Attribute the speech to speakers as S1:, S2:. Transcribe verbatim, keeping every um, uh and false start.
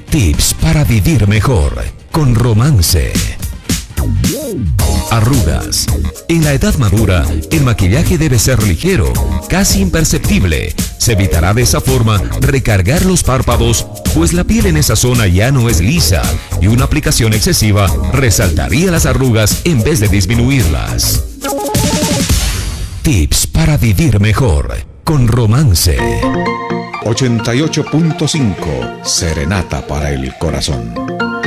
S1: Tips para vivir mejor con Romance. Arrugas. En la edad madura, el maquillaje debe ser ligero, casi imperceptible. Se evitará de esa forma recargar los párpados, pues la piel en esa zona ya no es lisa y una aplicación excesiva resaltaría las arrugas en vez de disminuirlas. Tips para vivir mejor con Romance.
S2: ochenta y ocho punto cinco Serenata para el corazón.